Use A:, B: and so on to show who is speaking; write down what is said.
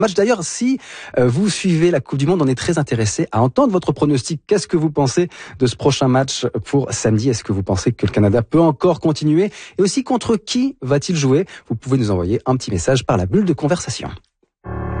A: match. D'ailleurs, si vous suivez la Coupe du Monde, on est très intéressé à entendre votre pronostic. Qu'est-ce que vous pensez de ce prochain match pour samedi? Est-ce que vous pensez que le Canada peut encore continuer? Et aussi, contre qui va-t-il jouer? Vous pouvez nous envoyer un petit message par la bulle de conversation.